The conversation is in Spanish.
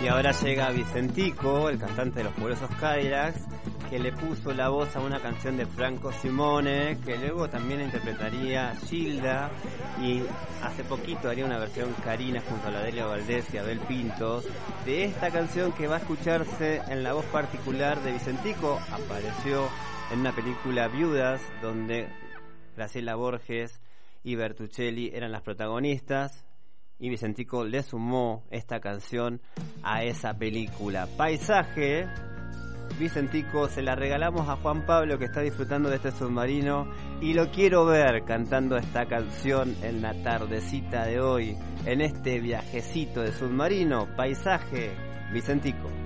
Y ahora llega Vicentico, el cantante de los Poderosos Cadillacs, que le puso la voz a una canción de Franco Simone, que luego también interpretaría Gilda, y hace poquito haría una versión Karina junto a la Delia Valdés y Abel Pintos, de esta canción que va a escucharse en la voz particular de Vicentico. Apareció en una película Viudas, donde Graciela Borges y Bertuccelli eran las protagonistas, y Vicentico le sumó esta canción a esa película. Paisaje, Vicentico, se la regalamos a Juan Pablo, que está disfrutando de este submarino, y lo quiero ver cantando esta canción en la tardecita de hoy, en este viajecito de submarino. Paisaje, Vicentico.